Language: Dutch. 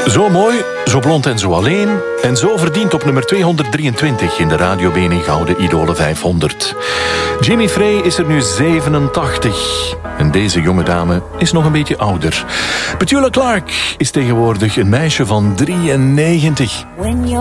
Zo mooi, zo blond en zo alleen. En zo verdiend op nummer 223 in de Radio BNN Gouden Idolen 500. Jimmy Frey is er nu 87. En deze jonge dame is nog een beetje ouder. Petula Clark is tegenwoordig een meisje van 93.